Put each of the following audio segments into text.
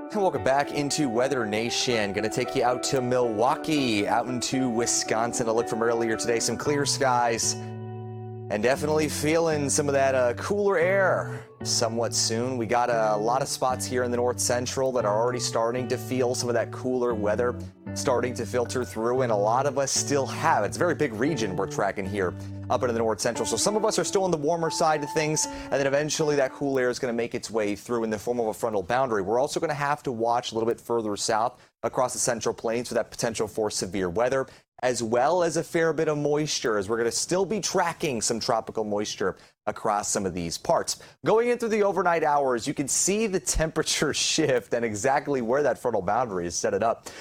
And welcome back into Weather Nation. Going to take you out to Milwaukee, out into Wisconsin. A look from earlier today, some clear skies, and definitely feeling some of that cooler air somewhat soon. We got a lot of spots here in the north central that are already starting to feel some of that cooler weather starting to filter through, and a lot of us still have. It's a very big region we're tracking here up into the north central. So some of us are still on the warmer side of things, and then eventually that cool air is going to make its way through in the form of a frontal boundary. We're also going to have to watch a little bit further south across the central plains for that potential for severe weather, as well as a fair bit of moisture, as we're going to still be tracking some tropical moisture across some of these parts. Going into the overnight hours, you can see the temperature shift and exactly where that frontal boundary is setting up.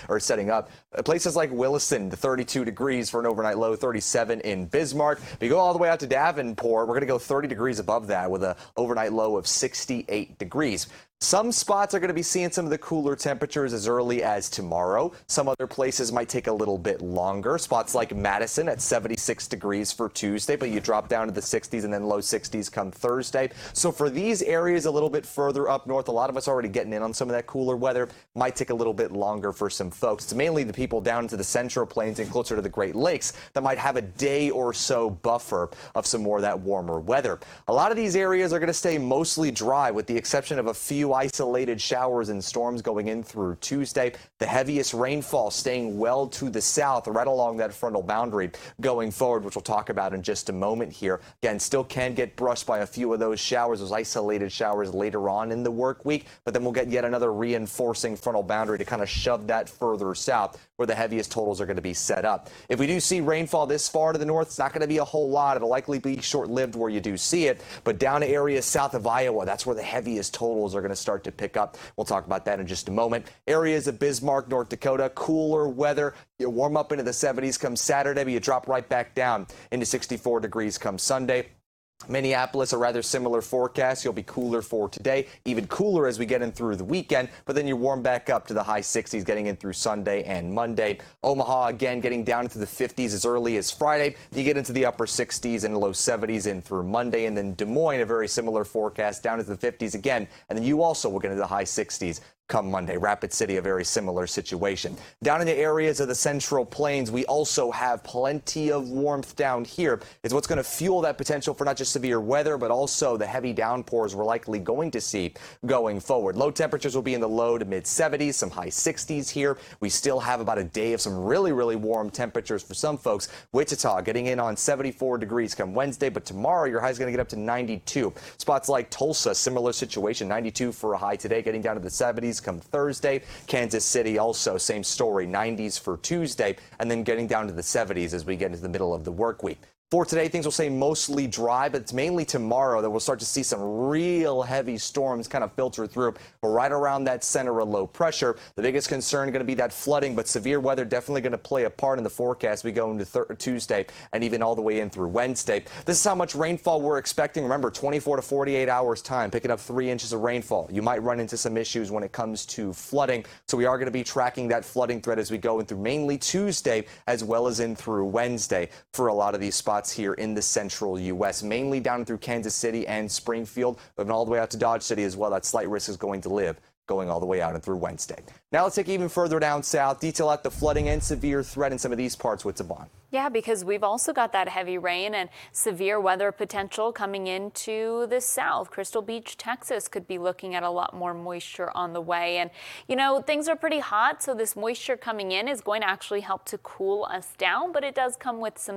Places like Williston, the 32 degrees for an overnight low, 37 in Bismarck. If you go all the way out to Davenport, we're going to go 30 degrees above that with an overnight low of 68 degrees. Some spots are going to be seeing some of the cooler temperatures as early as tomorrow. Some other places might take a little bit longer. Spots like Madison at 76 degrees for Tuesday, but you drop down to the 60s and then low 60s come Thursday. So for these areas a little bit further up north, a lot of us are already getting in on some of that cooler weather. Might take a little bit longer for some folks. It's mainly the people down into the central plains and closer to the Great Lakes that might have a day or so buffer of some more of that warmer weather. A lot of these areas are going to stay mostly dry with the exception of a few isolated showers and storms going in through Tuesday. The heaviest rainfall staying well to the south right along that frontal boundary going forward, which we'll talk about in just a moment here. Again, still can get brushed by a few of those showers, those isolated showers later on in the work week, but then we'll get yet another reinforcing frontal boundary to kind of shove that further south where the heaviest totals are going to be set up. If we do see rainfall this far to the north, it's not going to be a whole lot. It'll likely be short-lived where you do see it, but down to areas south of Iowa, that's where the heaviest totals are going to start to pick up. We'll talk about that in just a moment. Areas of Bismarck, North Dakota, cooler weather. You warm up into the 70s come Saturday, but you drop right back down into 64 degrees come Sunday. Minneapolis, a rather similar forecast. You'll be cooler for today, even cooler as we get in through the weekend, but then you warm back up to the high 60s getting in through Sunday and Monday. Omaha, again, getting down into the 50s as early as Friday. You get into the upper 60s and low 70s in through Monday, and then Des Moines, a very similar forecast, down into the 50s again, and then you also will get into the high 60s come Monday. Rapid City, a very similar situation. Down in the areas of the Central Plains, we also have plenty of warmth down here. It's what's going to fuel that potential for not just severe weather, but also the heavy downpours we're likely going to see going forward. Low temperatures will be in the low to mid 70s, some high 60s here. We still have about a day of some really, really warm temperatures for some folks. Wichita getting in on 74 degrees come Wednesday, but tomorrow your high is going to get up to 92. Spots like Tulsa, similar situation, 92 for a high today, getting down to the 70s come Thursday. Kansas City also same story, 90s for Tuesday, and then getting down to the 70s as we get into the middle of the work week. For today, things will stay mostly dry, but it's mainly tomorrow that we'll start to see some real heavy storms kind of filter through right around that center of low pressure. The biggest concern going to be that flooding, but severe weather definitely going to play a part in the forecast. We go into Tuesday and even all the way in through Wednesday. This is how much rainfall we're expecting. Remember, 24 to 48 hours time, picking up 3 inches of rainfall. You might run into some issues when it comes to flooding, so we are going to be tracking that flooding threat as we go in through mainly Tuesday as well as in through Wednesday for a lot of these spots here in the central U.S., mainly down through Kansas City and Springfield, but all the way out to Dodge City as well. That slight risk is going to live going all the way out and through Wednesday. Now let's take even further down south, detail out the flooding and severe threat in some of these parts with Savon. Yeah, because we've also got that heavy rain and severe weather potential coming into the south. Crystal Beach, Texas could be looking at a lot more moisture on the way. And, you know, things are pretty hot, so this moisture coming in is going to actually help to cool us down, but it does come with some